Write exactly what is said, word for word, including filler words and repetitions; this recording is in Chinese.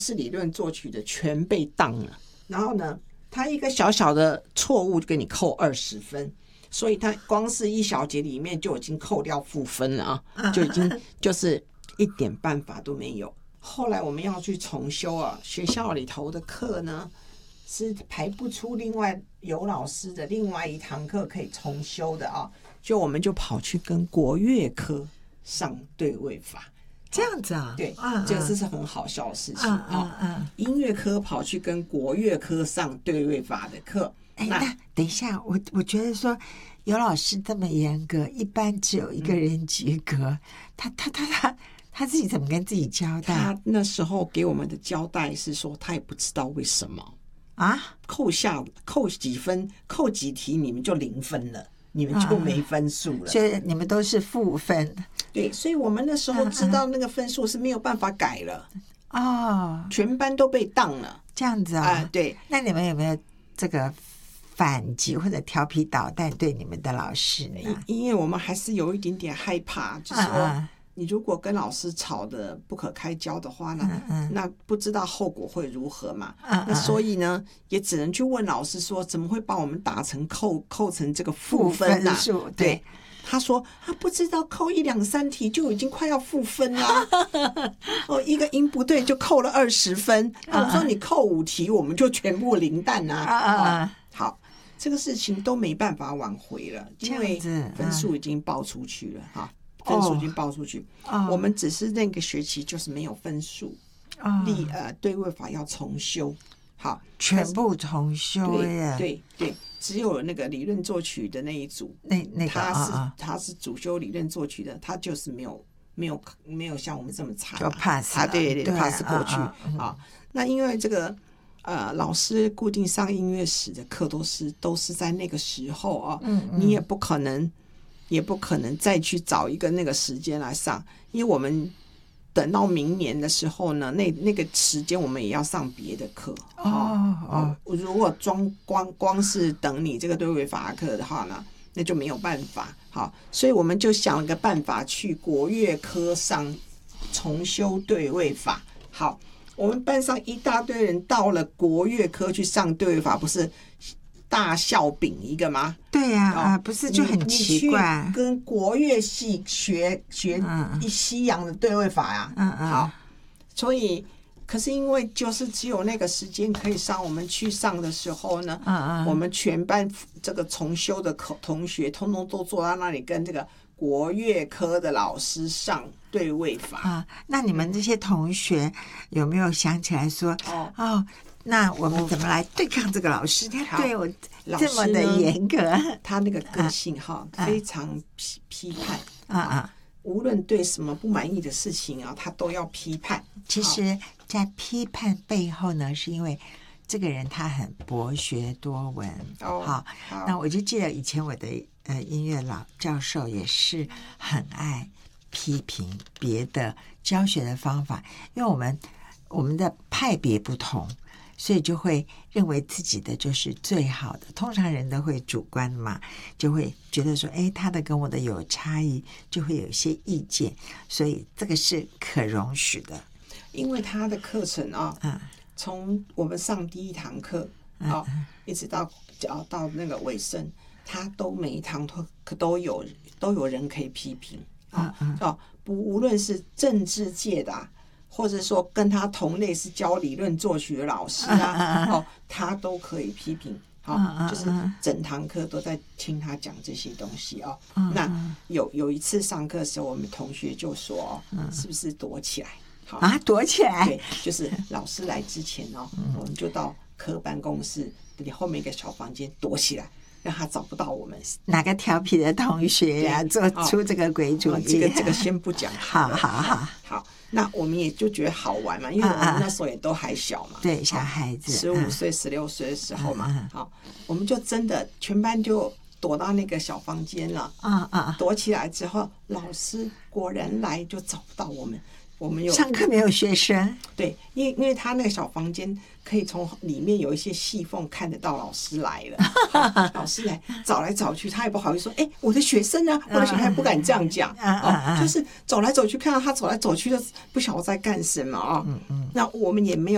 是理论作曲的全被当了，然后呢，他一个小小的错误就给你扣二十分，所以他光是一小节里面就已经扣掉负分了啊，就已经就是一点办法都没有。后来我们要去重修啊，学校里头的课呢是排不出另外有老师的另外一堂课可以重修的啊，就我们就跑去跟国乐科上对位法。 这样子啊？ 对， 嗯、 这个是很好笑的事情嗯啊、 嗯嗯。 音乐科跑去跟国乐科上对位法的课。 哎，那等一下，我我觉得说有老师这么严格，一般只有一个人及格，嗯、他他他他他自己怎么跟自己交代？ 他那时候给我们的交代是说，他也不知道为什么啊， 扣下扣几分，扣几题你们就零分了。你们就没分数了、 啊，所以你们都是负分。 对，所以我们那时候知道那个分数是没有办法改了。 哦， 全班都被当了。 这样子啊、 呃？对。 那你们有没有这个反击或者调皮捣蛋对你们的老师呢？ 因为我们还是有一点点害怕，就是说。嗯嗯，你如果跟老师吵得不可开交的话呢，嗯嗯，那不知道后果会如何嘛？嗯嗯，那所以呢，也只能去问老师说，怎么会把我们打成扣扣成这个负分啊？ 负分数，对。 对，他说他不知道扣一两三题就已经快要负分啦，哦，一个音不对就扣了二十分。啊、我说你扣五题，我们就全部零蛋啊！啊、哦，好，这个事情都没办法挽回了，因为分数已经报出去了哈。分数已经报出去、哦、我们只是那个学期就是没有分数、哦、立呃对位法要重修，好， 全部重修耶。 对对对，只有那个理论作曲的那一组， 那那个他是、 哦、 他是主修理论作曲的，他就是没有没有没有像我们这么惨、啊， 就 pass 了， 啊对对对 pass 过去啊、嗯啊。那因为这个呃老师固定上音乐史的课都是都是在那个时候啊，嗯嗯，你也不可能。也不可能再去找一个那个时间来上，因为我们等到明年的时候呢，那那个时间我们也要上别的课哦哦。 如果光光光是等你这个对位法课的话呢，那就没有办法。好，所以我们就想了个办法，去国乐科上重修对位法。好，我们班上一大堆人到了国乐科去上对位法，不是大笑柄一个吗？ 对呀、啊，啊、哦，不是就很奇怪。 你去跟国乐系学学一西洋的对位法呀、啊， 嗯嗯， 好，所以可是因为就是只有那个时间可以上，我们去上的时候呢， 嗯嗯， 我们全班这个重修的同学，通通都坐在那里跟这个国乐科的老师上对位法啊。那你们这些同学有没有想起来说，哦哦？那我们怎么来对抗这个老师？他对我这么的严格， 他那个个性哈、啊、非常批批判啊啊， 无论对什么不满意的事情啊，他都要批判。 其实，在批判背后呢，是因为这个人他很博学多闻。 哦， 好， 好那我就记得以前我的呃音乐老教授也是很爱批评别的教学的方法，因为我们我们的派别不同。所以就会认为自己的就是最好的，通常人都会主观嘛，就会觉得说，哎，他的跟我的有差异，就会有一些意见，所以这个是可容许的。 因为他的课程啊， 嗯， 从我们上第一堂课啊、嗯，一直到到那个尾声，他都每一堂都都有都有人可以批评啊， 嗯嗯、啊，不无论是政治界的、啊。或者说跟他同类是教理论作曲的老师啊，啊哦，他都可以批评，好、哦，就是整堂课都在听他讲这些东西哦。那有有一次上课的时候，我们同学就说，哦，是不是躲起来？好啊，躲起来？ 对，就是老师来之前哦，我们就到科办公室后面一个小房间躲起来。让他找不到我们。 哪个调皮的同学呀、啊，做出这个鬼主意？ 哦、这个这个先不讲。 好好好好，那我们也就觉得好玩嘛，因为我们那时候也都还小嘛， 啊、对，小孩子， 十五岁、十六岁的时候嘛，嗯、好，我们就真的全班就躲到那个小房间了。 啊啊！ 躲起来之后，老师果然来就找不到我们。我们有上课没有学生， 对，因为因为他那个小房间可以从里面有一些细缝看得到老师来了，老师来找来找去，他也不好意思说，哎、欸，我的学生啊，我的学生还不敢这样讲，哦，就是走来走去，看到他走来走去的，不晓得在干什么啊、哦，嗯嗯，那我们也没有。